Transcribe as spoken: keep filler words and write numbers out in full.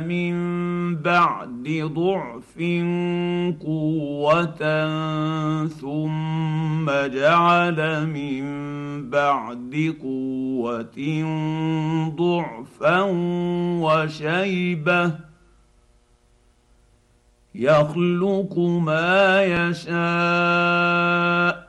من بعد ضعف قوة ثم جعل من بعد قوة ضعفا وشيبة يخلق ما يشاء